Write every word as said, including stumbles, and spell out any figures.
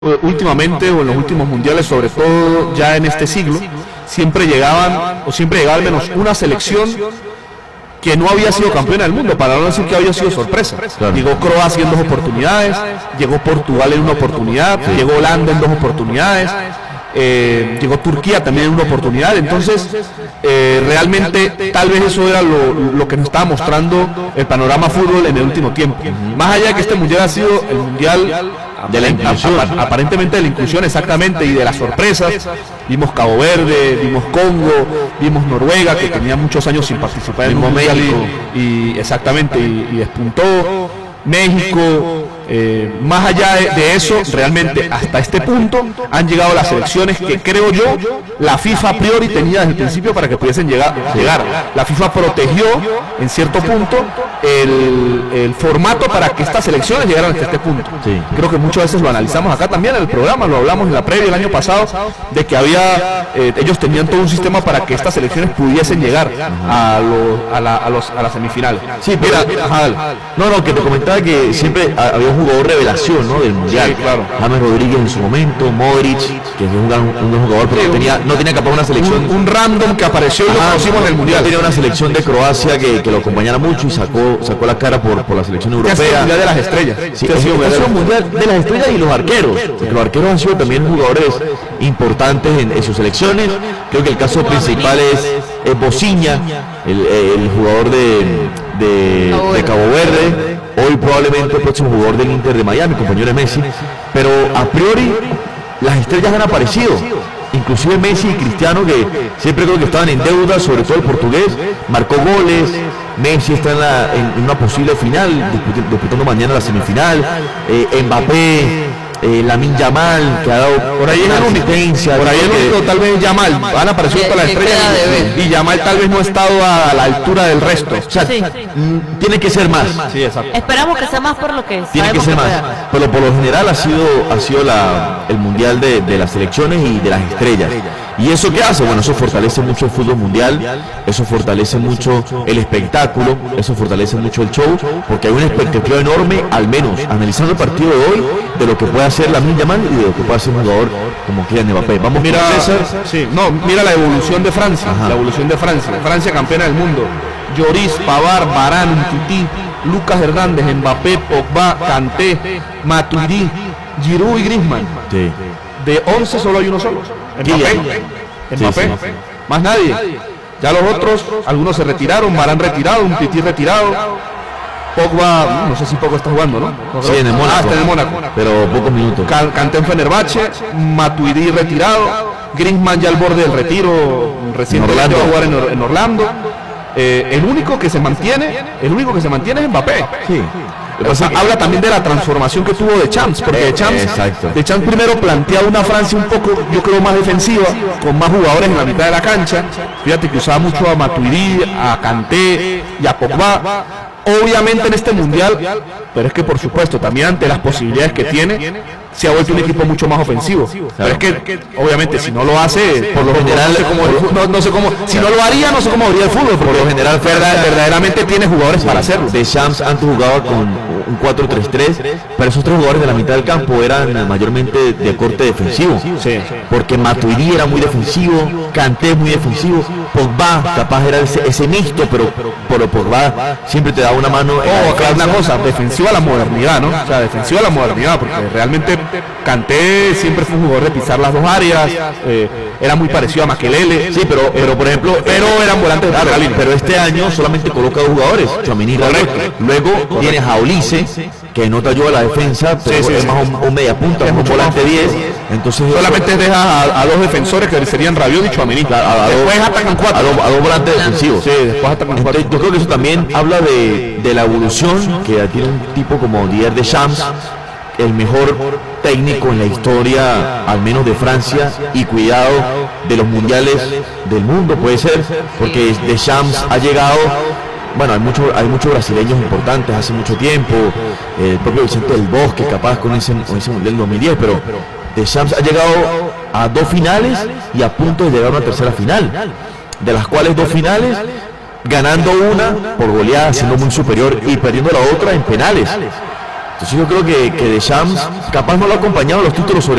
últimamente o en los últimos mundiales, sobre todo ya en este siglo, siempre llegaban o siempre llegaba al menos una selección que no había sido campeona del mundo, para no decir que había sido sorpresa. Claro. Llegó Croacia en dos oportunidades, llegó Portugal en una oportunidad, sí. llegó Holanda en dos oportunidades, eh, llegó Turquía también en una oportunidad. Entonces eh, realmente tal vez eso era lo, lo que nos estaba mostrando el panorama fútbol en el último tiempo. Uh-huh. Más allá de que este mundial ha sido el mundial de la inclusión, aparentemente de la inclusión, exactamente, y de las sorpresas. Vimos Cabo Verde, vimos Congo, vimos Noruega, que tenía muchos años sin participar en el mundial, y, y exactamente, y, y despuntó. México, eh, más allá de, de eso, realmente hasta este punto han llegado las selecciones que creo yo la FIFA a priori tenía desde el principio para que pudiesen llegar. llegar. La FIFA protegió en cierto punto el, el formato para que estas selecciones llegaran hasta este punto. Sí. Creo que muchas veces lo analizamos acá también en el programa, lo hablamos en la previa el año pasado, de que había, eh, ellos tenían todo un sistema para que estas selecciones pudiesen llegar a, lo, a, la, a, los, a las semifinales. Sí, mira, mira, mira, no, no, que te comentaba que siempre había un jugador revelación, ¿no?, del mundial. Sí, claro. James Rodríguez en su momento, Modric, que es un gran, un gran jugador, pero sí, tenía, no tenía capaz una selección, un, un random que apareció y lo conocimos en el mundial. Tenía una selección de Croacia que, que lo acompañara mucho y sacó sacó la cara por, por la selección europea. El mundial de las estrellas. Sí, ha sido un mundial de las estrellas y los arqueros, porque los arqueros han sido también jugadores importantes en, en sus selecciones. Creo que el caso principal es, es Bociña, el, el jugador de, de, de Cabo Verde. Hoy probablemente el próximo jugador del Inter de Miami, compañero de Messi, pero a priori las estrellas han aparecido, inclusive Messi y Cristiano, que siempre creo que estaban en deuda, sobre todo el portugués, marcó goles. Messi está en, la, en una posible final, disputando mañana la semifinal. eh, Mbappé, Eh, Lamine Yamal, que ha dado por ahí una asistencia, por ahí el único, tal vez Yamal, han aparecido todas las estrellas y, y Yamal tal vez no ha estado a la altura del resto. O sea, sí. tiene que ser más. Sí, exacto. Esperamos que sea más por lo que tiene que ser que más. Sea. Pero por lo general ha sido ha sido la, el mundial de, de las selecciones y de las estrellas. ¿Y eso qué hace? Bueno, eso fortalece mucho el fútbol mundial, eso fortalece mucho el espectáculo, eso fortalece mucho el show, porque hay una expectativa enorme, al menos analizando el partido de hoy, de lo que puede hacer Lamine Yamal y de lo que puede hacer un jugador como Kylian Mbappé. Vamos, mira, César, sí, no, mira la evolución de Francia, Ajá. la evolución de Francia, Francia campeona del mundo. Lloris, Pavard, Varane, Umtiti, Lucas Hernández, Mbappé, Pogba, Kanté, Matuidi, Giroud y Griezmann. Sí. De once solo hay uno solo. Mbappé, Mbappé, sí, sí, sí. Más nadie. Ya los otros, algunos se retiraron, Varane retirado, Umtiti retirado. Pogba, no sé si Pogba está jugando, ¿no? no sí, en el Mónaco. Ah, está en el Mónaco. Pero pocos minutos. Kanté en Fenerbahce, Matuidi retirado, Griezmann ya al borde del retiro, recientemente va a jugar en, en Orlando. Eh, el único que se mantiene, el único que se mantiene es Mbappé. Sí. O sea, habla también de la transformación que tuvo Deschamps, porque Deschamps, Deschamps primero planteaba una Francia un poco, yo creo, más defensiva, con más jugadores en la mitad de la cancha. Fíjate que usaba mucho a Matuidi, a Kanté y a Pogba. Obviamente en este mundial, pero es que por supuesto también ante las posibilidades que tiene, se ha vuelto un equipo mucho más ofensivo. Pero es que obviamente si no lo hace, por lo general, no sé cómo, no, no sé cómo si no lo haría, no sé cómo habría el fútbol. Por lo general, verdad, verdaderamente tiene jugadores para hacerlo. Deschamps antes jugaba con un cuatro tres tres, pero esos tres jugadores de la mitad del campo eran mayormente de corte defensivo. Sí. Porque Matuidi era muy defensivo, Kanté muy defensivo, Pogba capaz era ese, ese mixto, pero, pero Pogba siempre te da una mano. Oh, claro, una cosa, defensiva a la modernidad, ¿no? O sea, defensiva a la modernidad, porque realmente Kanté siempre fue un jugador de pisar las dos áreas, eh, era muy parecido a Makelele. Sí, pero, pero por ejemplo, pero eran volantes de larga línea. Pero este año solamente coloca dos jugadores, Tchouaméni y Rabiot. Luego correcto. Tienes a Ulises, que no te ayuda a la defensa, pero sí, sí, es más un, un media punta, es un volante diez. Entonces solamente dejas a, a dos defensores que serían Rabiot y Tchouaméni. A, a después dos, atacan cuatro. A, do, a dos volantes defensivos. Sí, después atacan Entonces, cuatro. Yo creo que eso también habla de, de la evolución que tiene un tipo como Didier Deschamps, el mejor técnico en la historia, al menos de Francia, y cuidado de los mundiales del mundo, puede ser, porque Deschamps ha llegado. Bueno, hay muchos hay muchos brasileños importantes hace mucho tiempo, el propio Vicente del Bosque, capaz con ese, con ese mundial del dos mil diez, pero Deschamps ha llegado a dos finales y a punto de llegar a una tercera final, de las cuales dos finales ganando una por goleada, siendo muy superior, y perdiendo la otra en penales. Entonces yo creo que, que Deschamps capaz no lo ha acompañado a los títulos, sobre